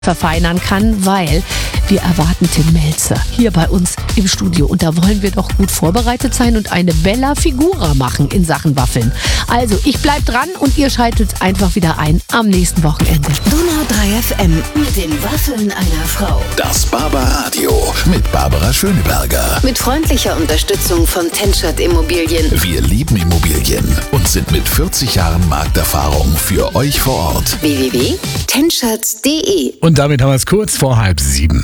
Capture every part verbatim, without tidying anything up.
verfeinern kann, weil wir erwarten Tim Melzer hier bei uns im Studio und da wollen wir doch gut vorbereitet sein und eine Bella Figura machen in Sachen Waffeln. Also ich bleib dran und ihr schaltet einfach wieder ein am nächsten Wochenende. Donau drei F M mit den Waffeln einer Frau. Das Barbaradio mit Barbara Schöneberger. Mit freundlicher Unterstützung von Tenschert Immobilien. Wir lieben Immobilien und sind mit vierzig Jahren Markterfahrung für euch vor Ort. w w w punkt tenschert punkt d e. Und damit haben wir es kurz vor halb sieben.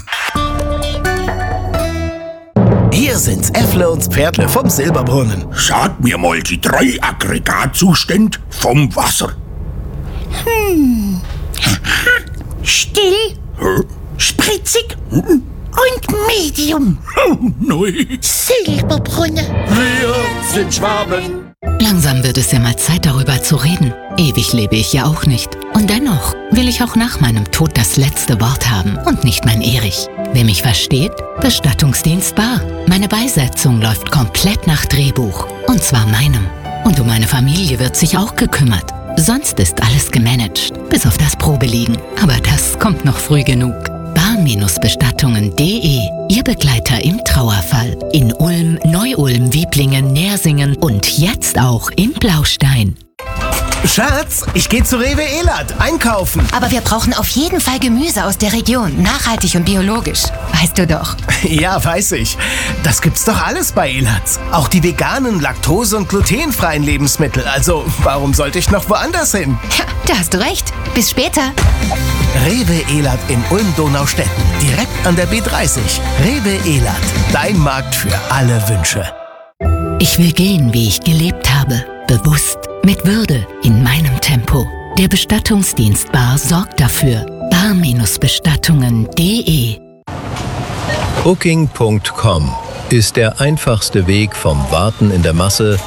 Hier sind's Äffle und Pferdle vom Silberbrunnen. Sag mir mal die drei Aggregatzustände vom Wasser. Hm. Still, Hä? spritzig Hm? und medium. Nein. Silberbrunne. Wir sind Schwaben. Langsam wird es ja mal Zeit, darüber zu reden. Ewig lebe ich ja auch nicht. Und dennoch will ich auch nach meinem Tod das letzte Wort haben und nicht mein Erich. Wer mich versteht? Bestattungsdienst bar. Meine Beisetzung läuft komplett nach Drehbuch. Und zwar meinem. Und um meine Familie wird sich auch gekümmert. Sonst ist alles gemanagt, bis auf das Probeliegen. Aber das kommt noch früh genug. bar-bestattungen punkt d e. Ihr Begleiter im Trauerfall. In Ulm, Neu-Ulm, Wieblingen, Nersingen und jetzt auch in Blaustein. Schatz, ich gehe zu Rewe Elad einkaufen. Aber wir brauchen auf jeden Fall Gemüse aus der Region. Nachhaltig und biologisch. Weißt du doch. Ja, weiß ich. Das gibt's doch alles bei Elad. Auch die veganen, laktose- und glutenfreien Lebensmittel. Also, warum sollte ich noch woanders hin? Ja, da hast du recht. Bis später. Rewe Elad in Ulm-Donaustetten. Direkt an der B dreißig. Rewe Elad. Dein Markt für alle Wünsche. Ich will gehen, wie ich gelebt habe. Bewusst, mit Würde, in meinem Tempo. Der Bestattungsdienst Bar sorgt dafür. bar-bestattungen punkt d e. Booking punkt com ist der einfachste Weg vom Warten in der Masse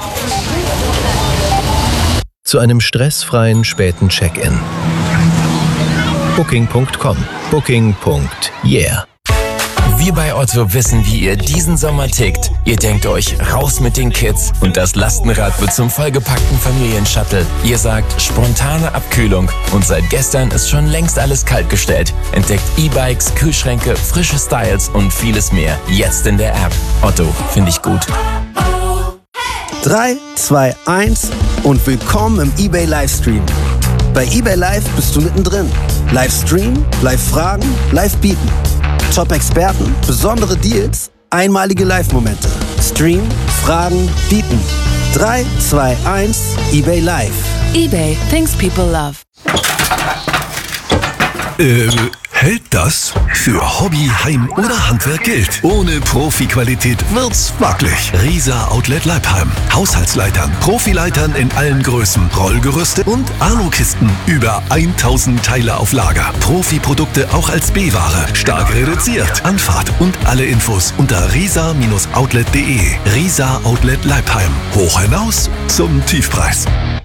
zu einem stressfreien späten Check-in. Booking punkt com. Booking. Yeah. Wir bei Otto wissen, wie ihr diesen Sommer tickt. Ihr denkt euch, raus mit den Kids und das Lastenrad wird zum vollgepackten Familienshuttle. Ihr sagt, spontane Abkühlung und seit gestern ist schon längst alles kaltgestellt. Entdeckt E-Bikes, Kühlschränke, frische Styles und vieles mehr. Jetzt in der App. Otto, finde ich gut. drei, zwei, eins und willkommen im eBay Livestream. Bei eBay Live bist du mittendrin. Livestream, Live-Fragen, Live-Bieten. Top-Experten, besondere Deals, einmalige Live-Momente. Stream, Fragen, Bieten. drei, zwei, eins, eBay Live. eBay, things people love. Äh, hält das? Für Hobby, Heim oder Handwerk gilt. Ohne Profi-Qualität wird's wackelig. Risa Outlet Leipheim. Haushaltsleitern, Profileitern in allen Größen, Rollgerüste und Alukisten. Über tausend Teile auf Lager. Profi-Produkte auch als B-Ware. Stark reduziert. Anfahrt und alle Infos unter risa Outlet punkt d e. Risa Outlet Leipheim. Hoch hinaus zum Tiefpreis.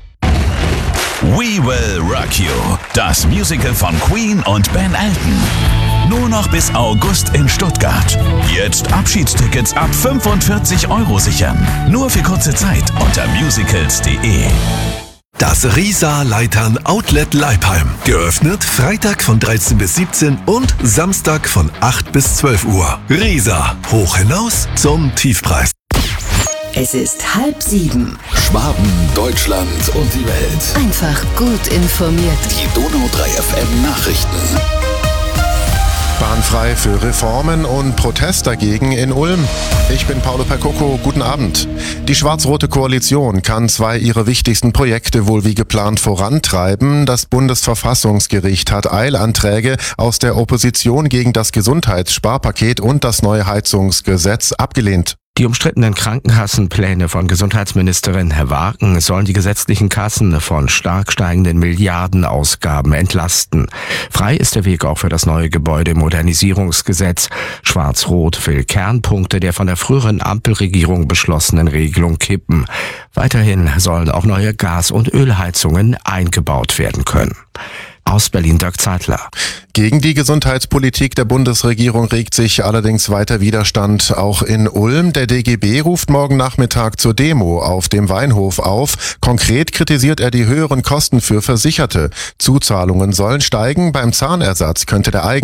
We Will Rock You, das Musical von Queen und Ben Elton. Nur noch bis August in Stuttgart. Jetzt Abschiedstickets ab fünfundvierzig Euro sichern. Nur für kurze Zeit unter musicals punkt d e. Das Risa Leitern Outlet Leipheim. Geöffnet Freitag von dreizehn bis siebzehn und Samstag von acht bis zwölf Uhr. Risa, hoch hinaus zum Tiefpreis. Es ist halb sieben. Schwaben, Deutschland und die Welt. Einfach gut informiert. Die Donau drei F M Nachrichten. Bahnfrei für Reformen und Protest dagegen in Ulm. Ich bin Paolo Percoco, guten Abend. Die schwarz-rote Koalition kann zwei ihrer wichtigsten Projekte wohl wie geplant vorantreiben. Das Bundesverfassungsgericht hat Eilanträge aus der Opposition gegen das Gesundheitssparpaket und das neue Heizungsgesetz abgelehnt. Die umstrittenen Krankenkassenpläne von Gesundheitsministerin Herr Wagen sollen die gesetzlichen Kassen von stark steigenden Milliardenausgaben entlasten. Frei ist der Weg auch für das neue Gebäudemodernisierungsgesetz. Schwarz-Rot will Kernpunkte der von der früheren Ampelregierung beschlossenen Regelung kippen. Weiterhin sollen auch neue Gas- und Ölheizungen eingebaut werden können. Aus Berlin Dirk Zeitler. Gegen die Gesundheitspolitik der Bundesregierung regt sich allerdings weiter Widerstand auch in Ulm. Der D G B ruft morgen Nachmittag zur Demo auf dem Weinhof auf. Konkret kritisiert er die höheren Kosten für Versicherte. Zuzahlungen sollen steigen. Beim Zahnersatz könnte der